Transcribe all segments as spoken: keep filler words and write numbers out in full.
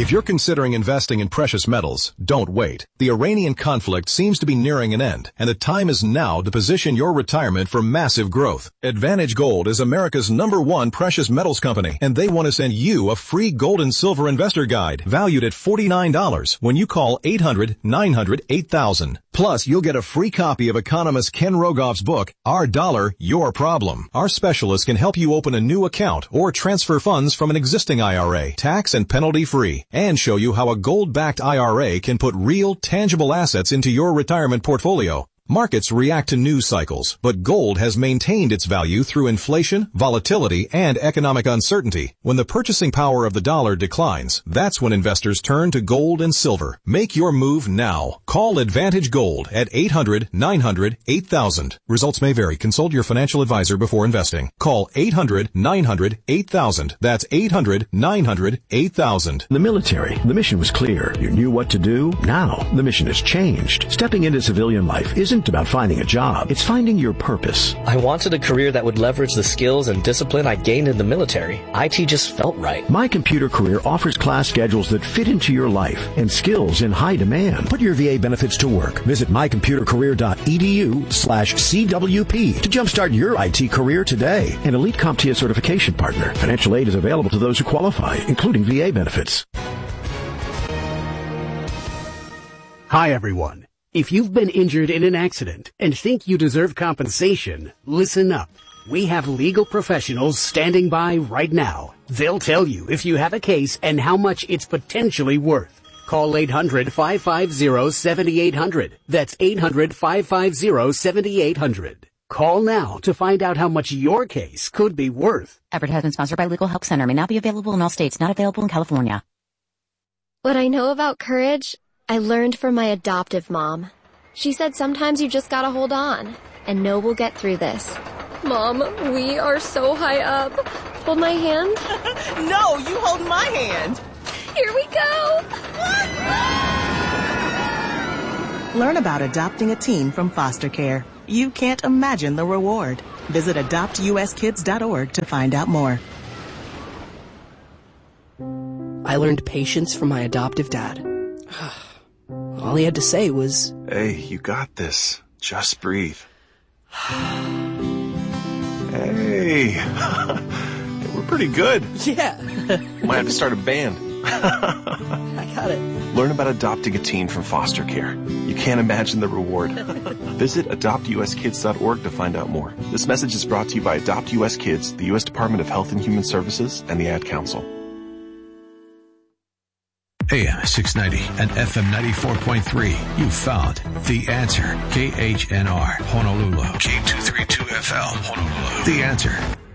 If you're considering investing in precious metals, don't wait. The Iranian conflict seems to be nearing an end, and the time is now to position your retirement for massive growth. Advantage Gold is America's number one precious metals company, and they want to send you a free gold and silver investor guide valued at forty-nine dollars when you call eight hundred, nine hundred, eight thousand. Plus, you'll get a free copy of economist Ken Rogoff's book, Our Dollar, Your Problem. Our specialists can help you open a new account or transfer funds from an existing I R A, tax and penalty free, and show you how a gold-backed I R A can put real, tangible assets into your retirement portfolio. Markets react to news cycles, but gold has maintained its value through inflation, volatility, and economic uncertainty. When the purchasing power of the dollar declines, that's when investors turn to gold and silver. Make your move now. Call Advantage Gold at eight hundred, nine hundred, eight thousand. Results may vary. Consult your financial advisor before investing. Call eight hundred, nine hundred, eight thousand. That's eight hundred, nine hundred, eight thousand. In the military, the mission was clear. You knew what to do. Now, the mission has changed. Stepping into civilian life isn't about finding a job. It's finding your purpose. I wanted a career that would leverage the skills and discipline I gained in the military. I T just felt right. My Computer Career offers class schedules that fit into your life and skills in high demand. Put your V A benefits to work. Visit mycomputercareer.edu slash CWP to jumpstart your I T career today. An Elite CompTIA certification partner. Financial aid is available to those who qualify, including V A benefits. Hi, everyone. If you've been injured in an accident and think you deserve compensation, listen up. We have legal professionals standing by right now. They'll tell you if you have a case and how much it's potentially worth. Call eight hundred, five five zero, seven eight zero zero. That's eight hundred, five five zero, seven eight zero zero. Call now to find out how much your case could be worth. Advertisement sponsored by Legal Help Center. May not be available in all states. Not available in California. What I know about courage, I learned from my adoptive mom. She said sometimes you just gotta hold on and know we'll get through this. Mom, we are so high up. Hold my hand. No, you hold my hand. Here we go. Learn about adopting a teen from foster care. You can't imagine the reward. Visit adopt U S kids dot org to find out more. I learned patience from my adoptive dad. All he had to say was, "Hey, you got this. Just breathe." Hey, we're pretty good. Yeah. Might have to start a band. I got it. Learn about adopting a teen from foster care. You can't imagine the reward. Visit adopt U S kids dot org to find out more. This message is brought to you by Adopt U S Kids, the U S Department of Health and Human Services, and the Ad Council. A M six ninety and F M ninety-four point three. You found The Answer. K H N R, Honolulu. K two thirty-two F L, Honolulu. The Answer.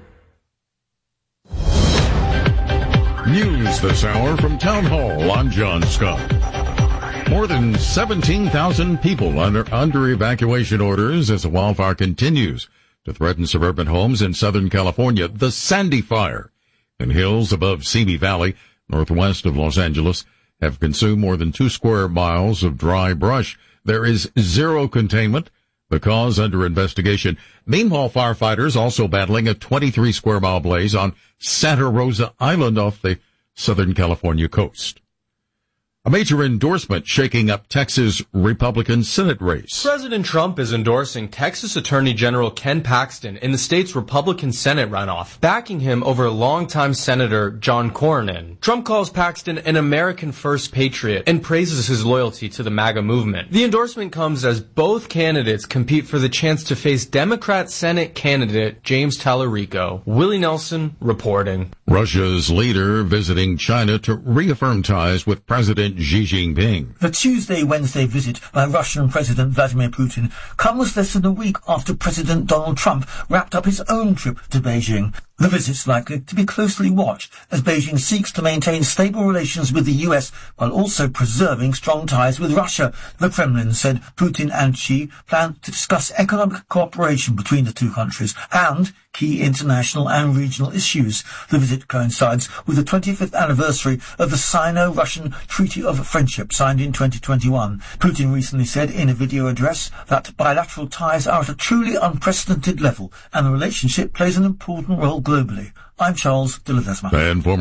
News this hour from Town Hall. I'm John Scott. More than seventeen thousand people under, under evacuation orders as the wildfire continues to threaten suburban homes in Southern California. The Sandy Fire in hills above Simi Valley, northwest of Los Angeles, have consumed more than two square miles of dry brush. There is zero containment, the cause under investigation. Meanwhile, firefighters also battling a twenty-three square mile blaze on Santa Rosa Island off the Southern California coast. A major endorsement shaking up Texas Republican Senate race. President Trump is endorsing Texas Attorney General Ken Paxton in the state's Republican Senate runoff, backing him over longtime Senator John Cornyn. Trump calls Paxton an American first patriot and praises his loyalty to the MAGA movement. The endorsement comes as both candidates compete for the chance to face Democrat Senate candidate James Tallarico. Willie Nelson reporting. Russia's leader visiting China to reaffirm ties with President Xi Jinping. The Tuesday-Wednesday visit by Russian President Vladimir Putin comes less than a week after President Donald Trump wrapped up his own trip to Beijing. The visit's likely to be closely watched as Beijing seeks to maintain stable relations with the U S while also preserving strong ties with Russia. The Kremlin said Putin and Xi plan to discuss economic cooperation between the two countries and key international and regional issues. The visit coincides with the twenty-fifth anniversary of the Sino-Russian Treaty of Friendship signed in twenty twenty-one. Putin recently said in a video address that bilateral ties are at a truly unprecedented level and the relationship plays an important role globally. I'm Charles de Ledesma. And former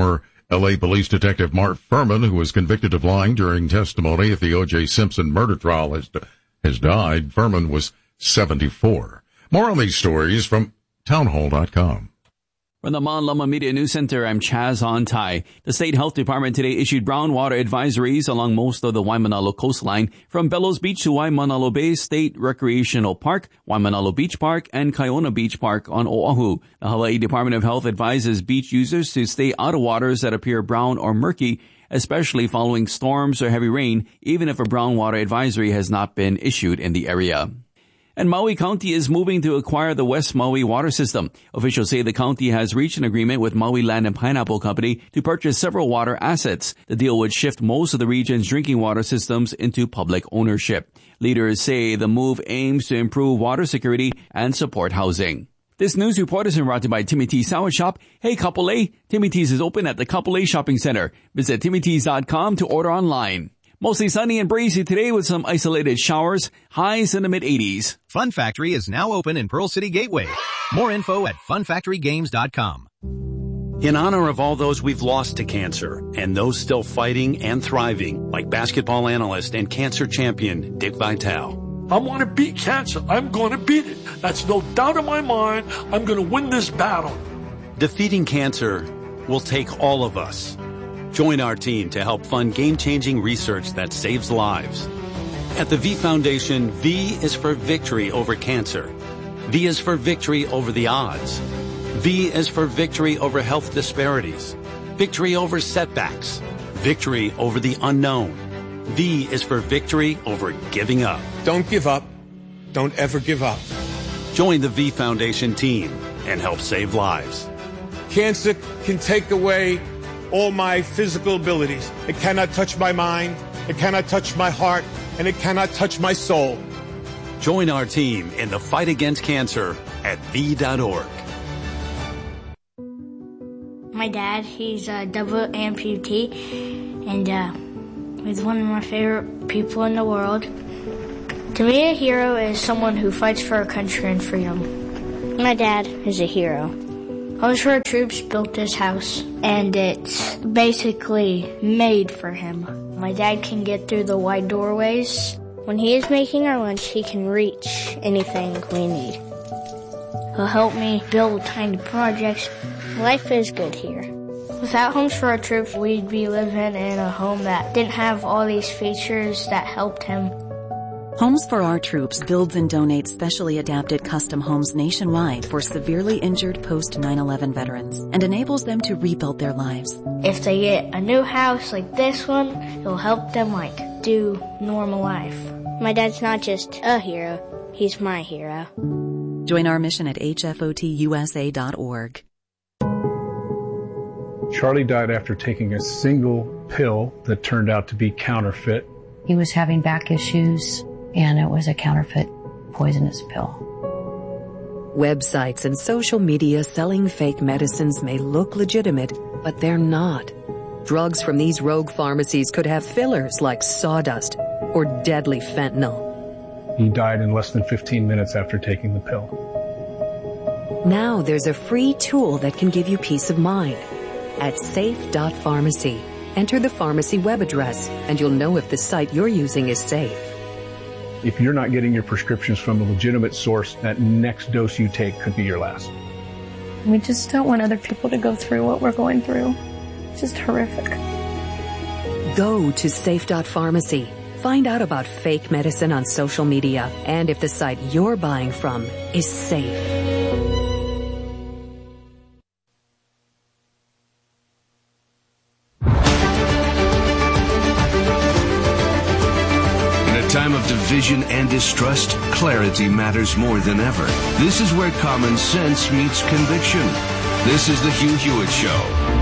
L A Police Detective Mark Furman, who was convicted of lying during testimony at the O J Simpson murder trial, has, has died. Furman was seventy-four. More on these stories from townhall dot com. From the Manlama Media News Center, I'm Chaz Ontai. The State Health Department today issued brown water advisories along most of the Waimanalo coastline from Bellows Beach to Waimanalo Bay State Recreational Park, Waimanalo Beach Park, and Kiona Beach Park on Oahu. The Hawaii Department of Health advises beach users to stay out of waters that appear brown or murky, especially following storms or heavy rain, even if a brown water advisory has not been issued in the area. And Maui County is moving to acquire the West Maui water system. Officials say the county has reached an agreement with Maui Land and Pineapple Company to purchase several water assets. The deal would shift most of the region's drinking water systems into public ownership. Leaders say the move aims to improve water security and support housing. This news report is brought to you by Timmy T's Sour Shop. Hey, Kapolei! Timmy T's is open at the Kapolei Shopping Center. Visit timmy t's dot com to order online. Mostly sunny and breezy today with some isolated showers, highs in the mid eighties. Fun Factory is now open in Pearl City Gateway. More info at fun factory games dot com. In honor of all those we've lost to cancer and those still fighting and thriving, like basketball analyst and cancer champion Dick Vitale. I want to beat cancer. I'm going to beat it. That's no doubt in my mind. I'm going to win this battle. Defeating cancer will take all of us. Join our team to help fund game-changing research that saves lives. At the V Foundation, V is for victory over cancer. V is for victory over the odds. V is for victory over health disparities. Victory over setbacks. Victory over the unknown. V is for victory over giving up. Don't give up. Don't ever give up. Join the V Foundation team and help save lives. Cancer can take away all my physical abilities. It cannot touch my mind, it cannot touch my heart, and it cannot touch my soul. Join our team in the fight against cancer at V dot org. My dad, he's a double amputee, and uh, he's one of my favorite people in the world. To me, a hero is someone who fights for our country and freedom. My dad is a hero. Homes for Our Troops built this house, and it's basically made for him. My dad can get through the wide doorways. When he is making our lunch, he can reach anything we need. He'll help me build tiny projects. Life is good here. Without Homes for Our Troops, we'd be living in a home that didn't have all these features that helped him. Homes for Our Troops builds and donates specially adapted custom homes nationwide for severely injured post nine eleven veterans and enables them to rebuild their lives. If they get a new house like this one, it'll help them like do normal life. My dad's not just a hero, he's my hero. Join our mission at H F O T U S A dot org. Charlie died after taking a single pill that turned out to be counterfeit. He was having back issues, and it was a counterfeit poisonous pill. Websites and social media selling fake medicines may look legitimate, but they're not. Drugs from these rogue pharmacies could have fillers like sawdust or deadly fentanyl. He died in less than fifteen minutes after taking the pill. Now there's a free tool that can give you peace of mind. At safe dot pharmacy, enter the pharmacy web address, and you'll know if the site you're using is safe. If you're not getting your prescriptions from a legitimate source, that next dose you take could be your last. We just don't want other people to go through what we're going through. It's just horrific. Go to safe dot pharmacy. Find out about fake medicine on social media and if the site you're buying from is safe. Time of division and distrust, clarity matters more than ever. This is where common sense meets conviction. This is the Hugh Hewitt Show.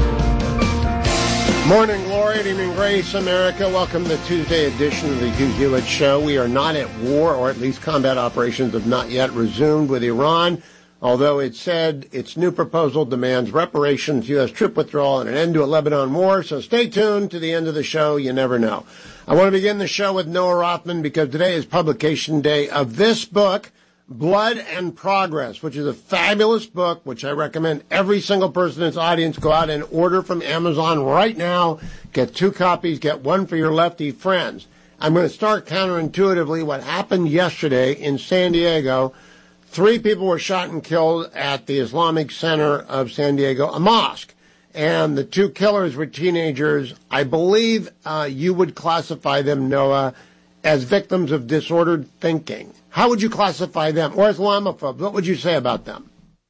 Morning, glory, evening, grace, America. Welcome to the Tuesday edition of the Hugh Hewitt Show. We are not at war, or at least combat operations have not yet resumed with Iran, although it said its new proposal demands reparations, U S troop withdrawal, and an end to a Lebanon war. So stay tuned to the end of the show. You never know. I want to begin the show with Noah Rothman because today is publication day of this book Blood and Progress, which is a fabulous book, which I recommend every single person in this audience go out and order from Amazon right now. Get two copies, get one for your lefty friends. I'm going to start counterintuitively what happened yesterday in San Diego. Three people were shot and killed at the Islamic Center of San Diego, a mosque. And the two killers were teenagers. I believe uh, you would classify them, Noah, as victims of disordered thinking. How would you classify them? Or Islamophobes? What would you say about them?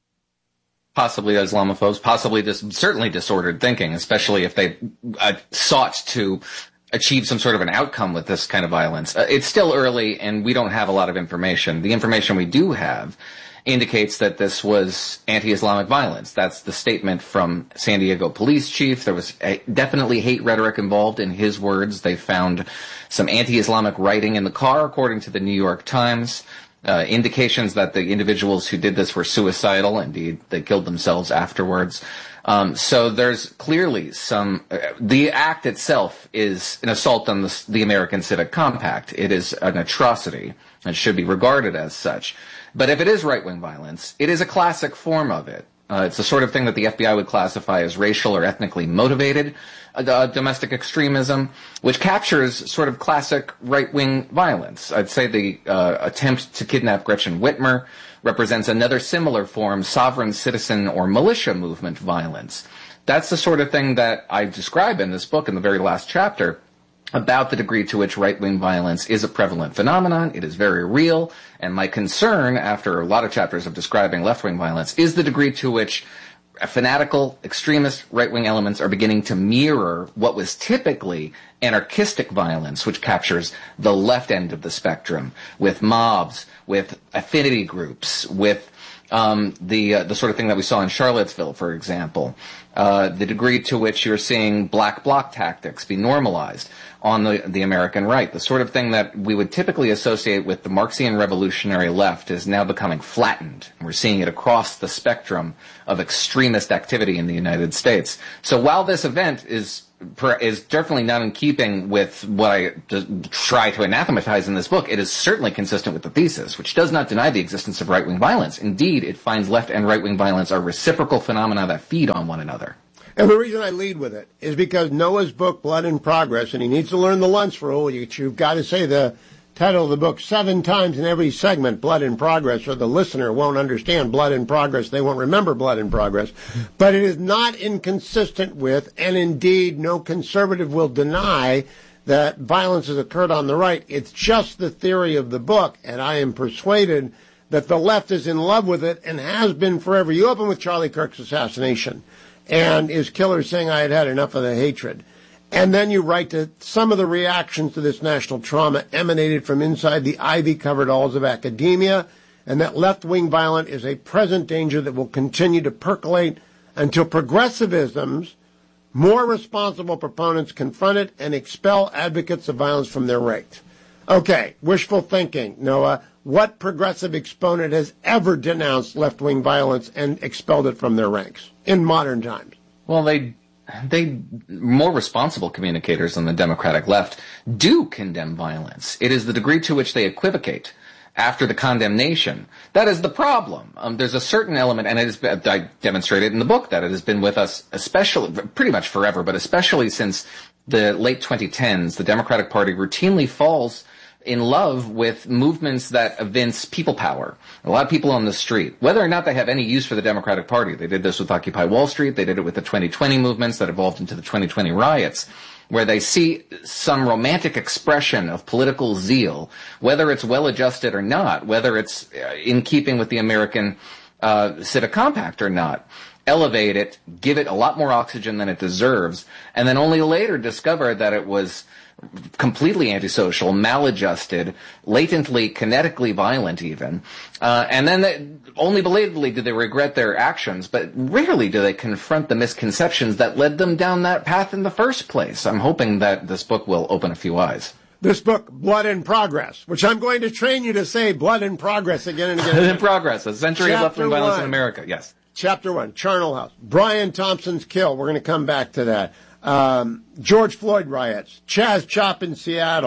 Possibly Islamophobes, possibly dis- certainly disordered thinking, especially if they uh, sought to achieve some sort of an outcome with this kind of violence. Uh, it's still early, and we don't have a lot of information. The information we do have indicates that this was anti-Islamic violence. That's the statement from San Diego police chief. There was a, definitely hate rhetoric involved. In his words, they found some anti-Islamic writing in the car, according to the New York Times. Uh, indications that the individuals who did this were suicidal. Indeed, they killed themselves afterwards. Um, so there's clearly some, uh, the act itself is an assault on the, the American Civic Compact. It is an atrocity and should be regarded as such. But if it is right-wing violence, it is a classic form of it. Uh, it's the sort of thing that the F B I would classify as racial or ethnically motivated uh, domestic extremism, which captures sort of classic right-wing violence. I'd say the uh, attempt to kidnap Gretchen Whitmer represents another similar form, sovereign citizen or militia movement violence. That's the sort of thing that I describe in this book in the very last chapter about the degree to which right-wing violence is a prevalent phenomenon. It is very real, and my concern, after a lot of chapters of describing left-wing violence, is the degree to which fanatical, extremist right-wing elements are beginning to mirror what was typically anarchistic violence, which captures the left end of the spectrum, with mobs, with affinity groups, with um, the uh, the sort of thing that we saw in Charlottesville, for example. Uh, the degree to which you're seeing black bloc tactics be normalized on the, the American right. The sort of thing that we would typically associate with the Marxian revolutionary left is now becoming flattened. We're seeing it across the spectrum of extremist activity in the United States. So while this event is is definitely not in keeping with what I try to anathematize in this book, it is certainly consistent with the thesis, which does not deny the existence of right-wing violence. Indeed, it finds left and right-wing violence are reciprocal phenomena that feed on one another. And the reason I lead with it is because Noah's book, Blood in Progress, and he needs to learn the Luntz rule. You, you've got to say the title of the book seven times in every segment, Blood in Progress, or the listener won't understand Blood in Progress. They won't remember Blood in Progress. But it is not inconsistent with, and indeed no conservative will deny, that violence has occurred on the right. It's just the theory of the book, and I am persuaded that the left is in love with it and has been forever. You open with Charlie Kirk's assassination and his killer saying, I had had enough of the hatred. And then you write that some of the reactions to this national trauma emanated from inside the ivy-covered halls of academia, and that left-wing violence is a present danger that will continue to percolate until progressivism's more responsible proponents confront it and expel advocates of violence from their ranks. Okay, wishful thinking, Noah. What progressive exponent has ever denounced left-wing violence and expelled it from their ranks in modern times? Well, they... They, more responsible communicators than the Democratic left, do condemn violence. It is the degree to which they equivocate after the condemnation. That is the problem. Um, there's a certain element, and it is, I demonstrated in the book that it has been with us, especially, pretty much forever, but especially since the late twenty tens, the Democratic Party routinely falls in love with movements that evince people power. A lot of people on the street, whether or not they have any use for the Democratic Party. They did this with Occupy Wall Street. They did it with the twenty twenty movements that evolved into the twenty twenty riots, where they see some romantic expression of political zeal, whether it's well-adjusted or not, whether it's in keeping with the American uh, Civic Compact or not. Elevate it, give it a lot more oxygen than it deserves, and then only later discover that it was completely antisocial, maladjusted, latently, kinetically violent even. Uh, and then they, only belatedly do they regret their actions, but rarely do they confront the misconceptions that led them down that path in the first place. I'm hoping that this book will open a few eyes. This book, Blood in Progress, which I'm going to train you to say Blood in Progress again and again. Blood in Progress, a century Chapter of left-wing violence in America, yes. Chapter one, Charnel House. Brian Thompson's kill. We're going to come back to that. Um, George Floyd riots. Chaz Chop in Seattle.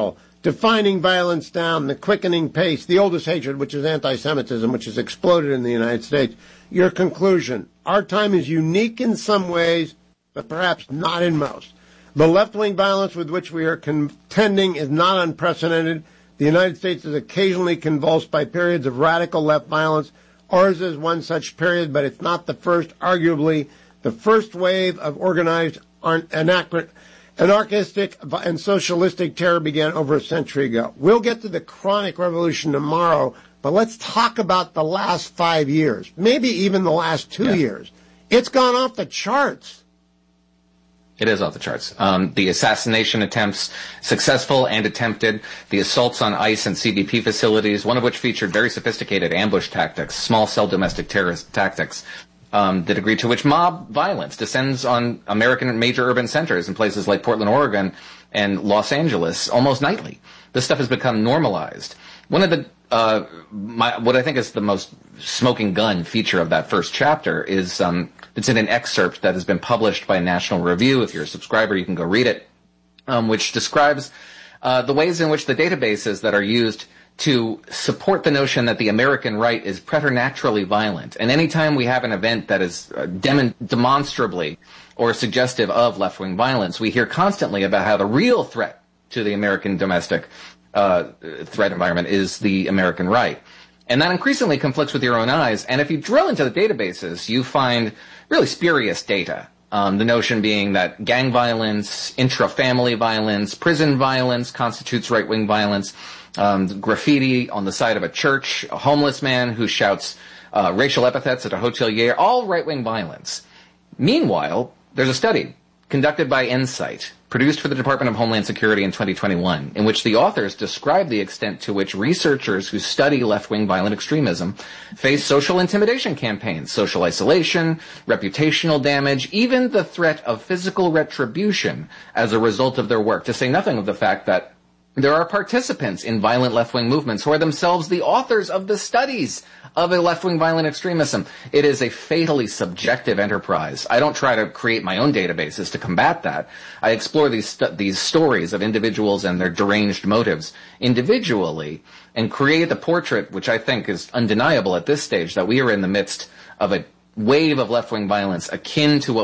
defining violence down, the quickening pace, the oldest hatred, which is anti-Semitism, which has exploded in the United States. Your conclusion: our time is unique in some ways, but perhaps not in most. The left-wing violence with which we are contending is not unprecedented. The United States is occasionally convulsed by periods of radical left violence. Ours is one such period, but it's not the first. Arguably, the first wave of organized anarchistic and socialistic terror began over a century ago. We'll get to the chronic revolution tomorrow, but let's talk about the last five years, maybe even the last two yeah. years. It's gone off the charts. It is off the charts. Um, the assassination attempts, successful and attempted, the assaults on ICE and C B P facilities, one of which featured very sophisticated ambush tactics, small-cell domestic terrorist tactics, um, the degree to which mob violence descends on American major urban centers in places like Portland, Oregon, and Los Angeles almost nightly. This stuff has become normalized. One of the uh, my, what I think is the most smoking gun feature of that first chapter is um, it's in an excerpt that has been published by National Review. If you're a subscriber, you can go read it, um, which describes uh, the ways in which the databases that are used to support the notion that the American right is preternaturally violent. And anytime we have an event that is uh, dem- demonstrably or suggestive of left-wing violence, we hear constantly about how the real threat to the American domestic uh, threat environment is the American right. And that increasingly conflicts with your own eyes. And if you drill into the databases, you find really spurious data. Um, the notion being that gang violence, intra-family violence, prison violence constitutes right-wing violence. Um, graffiti on the side of a church, a homeless man who shouts uh, racial epithets at a hotelier, all right-wing violence. Meanwhile, there's a study conducted by Insight, produced for the Department of Homeland Security in twenty twenty-one, in which the authors describe the extent to which researchers who study left-wing violent extremism face social intimidation campaigns, social isolation, reputational damage, even the threat of physical retribution as a result of their work, to say nothing of the fact that there are participants in violent left-wing movements who are themselves the authors of the studies of a left-wing violent extremism. It is a fatally subjective enterprise. I don't try to create my own databases to combat that. I explore these st- these stories of individuals and their deranged motives individually and create the portrait, which I think is undeniable at this stage, that we are in the midst of a wave of left-wing violence akin to what